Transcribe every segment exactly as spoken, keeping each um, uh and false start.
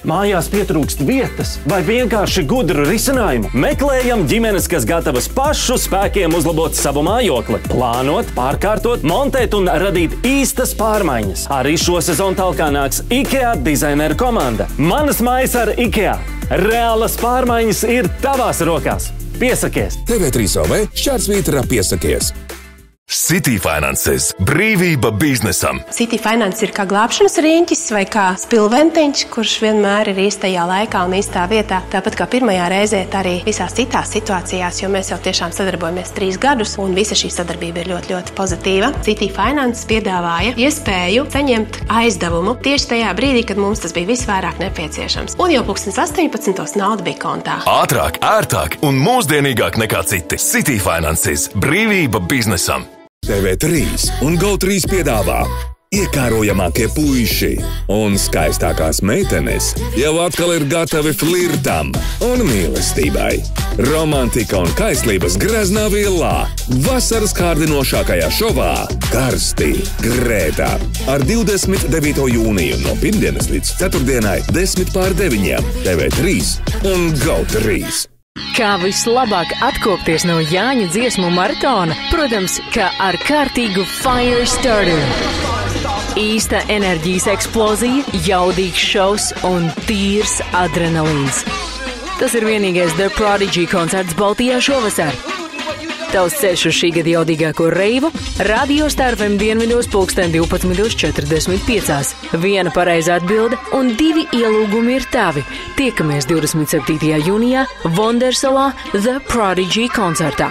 Mājās pietrūkst vietas vai vienkārši gudru risinājumu? Meklējam ģimenes, kas gatavas pašu spēkiem uzlabot savu mājokli, plānot, pārkārtot, montēt un radīt īstas pārmaiņas. Arī šo sezonu talkā nāks IKEA dizaineru komanda. Manas mājas ar IKEA. Reālas pārmaiņas ir tavās rokās. Piesakies! T V trīs O V šķērsvītra piesakies! City Finances – brīvība biznesam. City Finance ir kā glābšanas riņķis vai kā spilventiņš, kurš vienmēr ir īstajā laikā un īstā vietā. Tāpat kā pirmajā reizē, tā arī visās citās situācijās, jo mēs jau tiešām sadarbojamies trīs gadus un visa šī sadarbība ir ļoti, ļoti pozitīva. City Finance piedāvāja iespēju saņemt aizdevumu tieši tajā brīdī, kad mums tas bija visvairāk nepieciešams. Un jau pulkstens astoņpadsmitos nauda bija kontā. Ātrāk, ērtāk un mūsdienīgāk nekā citi. City Finances – brīvība biznesam. T V trīs un Go trīs piedāvā iekārojamākie puiši un skaistākās meitenes jau atkal ir gatavi flirtam un mīlestībai. Romantika un kaislības greznā villā vasaras kārdinošākajā šovā Karsti Grētā ar divdesmit devīto jūniju no pirmdienas līdz ceturtdienai desmit pār deviņiem T V trīs un Go trīs. Kā vislabāk atkopties no Jāņa dziesmu maratona? Protams, kā ar kārtīgu fire starter. Īsta enerģijas eksplozija, jaudīgs šovs un tīrs adrenalīns. Tas ir vienīgais The Prodigy koncerts Baltijā šovasar. Tavs ceļš uz šī gada jaudīgāko reivu Radio Star F M dienvidos pulksten divpadsmit četrdesmit pieci. Viena pareiza atbilde un divi ielūgumi ir tavi. Tiekamies divdesmit septītajā jūnijā Vondersalā The Prodigy koncertā.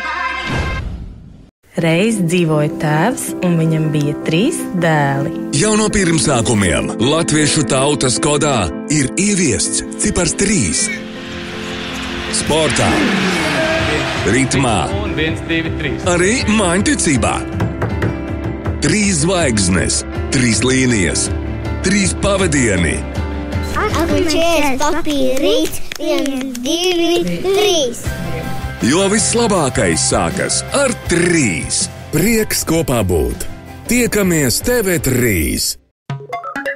Reiz dzīvoja tēvs, un viņam bija trīs dēli. Jau no pirmsākumiem latviešu tautas kodā ir ieviests cipars trīs. Sportā, ritmā, arī māņticībā. Trīs zvaigznes, trīs līnijas, trīs pavadieni. Atpūčies, papīrīt, viens, divi, trīs. Jo vislabākais sākas ar trīs. Prieks kopā būt. Tiekamies T V trīs.